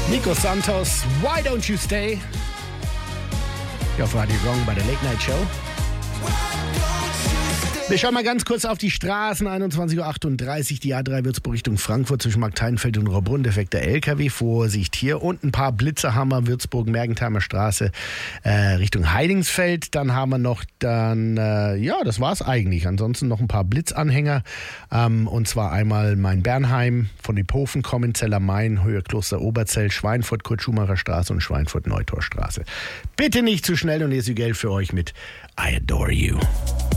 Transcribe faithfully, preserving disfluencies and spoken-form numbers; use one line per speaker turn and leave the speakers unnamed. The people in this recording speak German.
Nico Santos, Why Don't You Stay? Hier auf Radio Gong bei der Late Night Show. Wir schauen mal ganz kurz auf die Straßen. einundzwanzig Uhr achtunddreißig, die A drei Würzburg Richtung Frankfurt zwischen Markthainfeld und Rohrbrunn. Defekter L K W, Vorsicht hier. Und ein paar Blitze haben wir, Würzburg, Mergentheimer Straße äh, Richtung Heidingsfeld. Dann haben wir noch, dann, äh, ja, das war's eigentlich. Ansonsten noch ein paar Blitzanhänger. Ähm, und zwar einmal Main-Bernheim, von Iphofen kommen, Zeller Main, Höhe Kloster Oberzell, Schweinfurt, Kurt-Schumacher Straße und Schweinfurt-Neutorstraße. Bitte nicht zu schnell und hier ist die Geld für euch mit I Adore You.